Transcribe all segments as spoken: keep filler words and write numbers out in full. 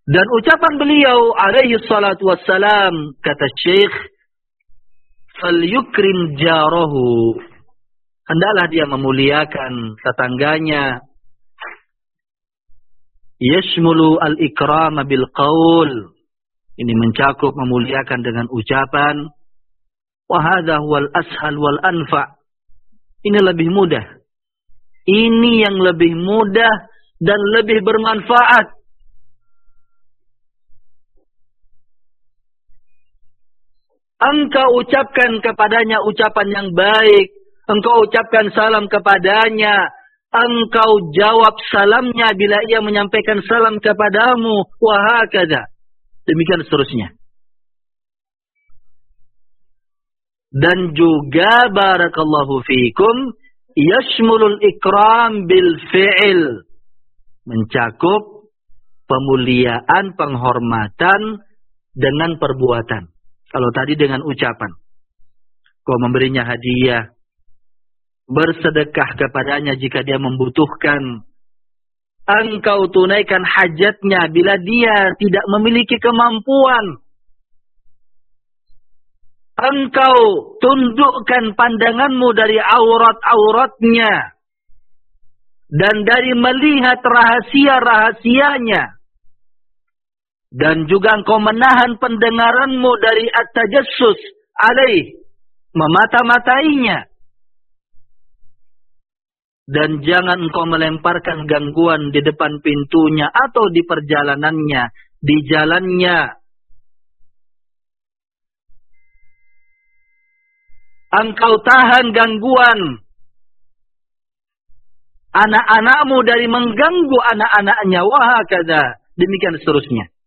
Dan ucapan beliau alaihi salatu wassalam, kata Syekh, falyukrim jarahu, hendaklah dia memuliakan tetangganya. Yashmulu al-ikrama bil qaul, ini mencakup memuliakan dengan ucapan. Wa hadha huwal ashal wal anfa, ini lebih mudah, ini yang lebih mudah dan lebih bermanfaat. Engkau ucapkan kepadanya ucapan yang baik, engkau ucapkan salam kepadanya, engkau jawab salamnya bila ia menyampaikan salam kepadamu, wa hakadha, demikian seterusnya. Dan juga barakallahu fiikum, yashmulul ikram bil fi'il, mencakup pemuliaan, penghormatan dengan perbuatan. Kalau tadi dengan ucapan, kau memberinya hadiah, bersedekah kepadanya jika dia membutuhkan, engkau tunaikan hajatnya bila dia tidak memiliki kemampuan, engkau tundukkan pandanganmu dari aurat-auratnya dan dari melihat rahasia-rahasianya, dan juga engkau menahan pendengaranmu dari at-tajassus alaih, memata-matainya. Dan jangan engkau melemparkan gangguan di depan pintunya atau di perjalanannya, di jalannya. Engkau tahan gangguan anak-anakmu dari mengganggu anak-anaknya, wahakadha, demikian seterusnya.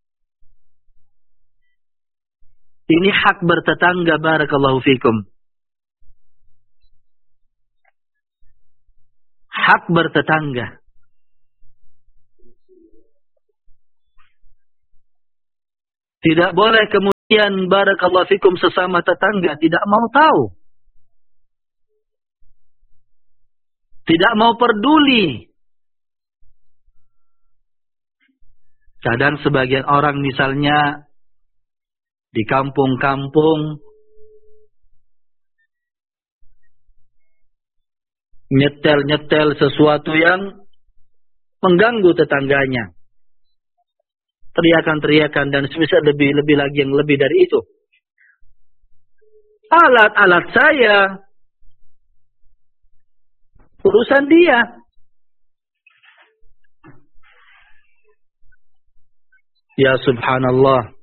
Ini hak bertetangga, barakallahu fikum. Hak bertetangga. Tidak boleh kemudian barakallahu fikum sesama tetangga tidak mau tahu, tidak mau peduli. Kadang sebagian orang misalnya di kampung-kampung nyetel-nyetel sesuatu yang mengganggu tetangganya, teriakan-teriakan dan semisal lebih-lebih lagi yang lebih dari itu. Alat-alat saya, urusan dia. Ya subhanallah,